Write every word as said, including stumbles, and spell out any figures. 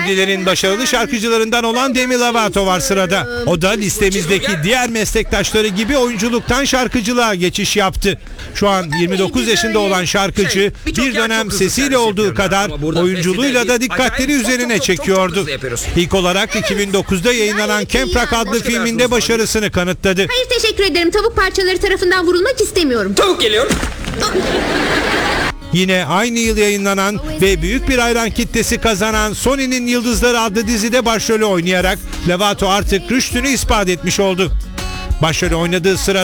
Şimdilerin başarılı şarkıcılarından olan Demi Lovato var sırada. O da listemizdeki diğer meslektaşları gibi oyunculuktan şarkıcılığa geçiş yaptı. Şu an yirmi dokuz yaşında olan şarkıcı bir dönem sesiyle olduğu kadar oyunculuğuyla da dikkatleri üzerine çekiyordu. İlk olarak iki bin dokuzda yayınlanan Camp Rock adlı filminde başarısını kanıtladı. Hayır, teşekkür ederim. Tavuk parçaları tarafından vurulmak istemiyorum. Tavuk geliyor. Yine aynı yıl yayınlanan ve büyük bir hayran kitlesi kazanan Sony'nin Yıldızları adlı dizide başrolü oynayarak Lovato artık rüştünü ispat etmiş oldu. Başrolü oynadığı sırada